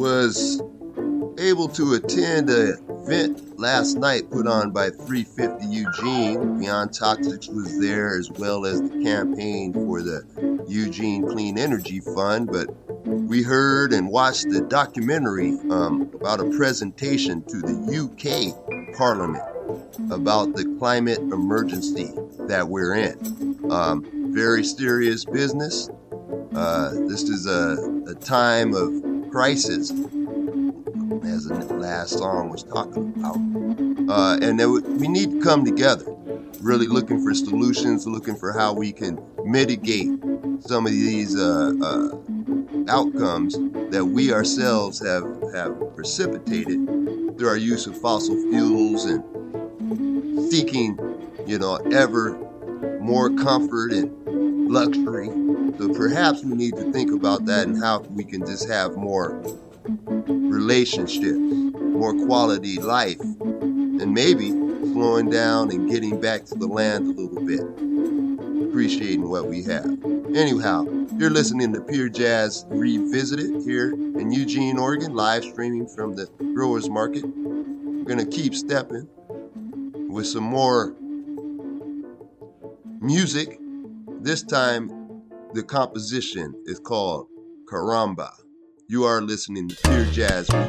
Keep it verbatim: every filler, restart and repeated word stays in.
was able to attend an event last night put on by three fifty Eugene. Beyond Toxics was there, as well as the campaign for the Eugene Clean Energy Fund. But we heard and watched the documentary um, about a presentation to the U K Parliament about the climate emergency that we're in. Um, very serious business. Uh, this is a, a time of crisis, as the last song was talking about. Uh, and that we need to come together, really looking for solutions, looking for how we can mitigate some of these uh, uh, outcomes that we ourselves have, have precipitated through our use of fossil fuels and seeking, you know, ever more comfort and luxury. So perhaps we need to think about that and how we can just have more relationships, more quality life, and maybe slowing down and getting back to the land a little bit, appreciating what we have. Anyhow, you're listening to Pure Jazz Revisited here in Eugene, Oregon, live streaming from the Growers Market. We're going to keep stepping with some more music. This time, the composition is called Caramba. You are listening to Pure Jazz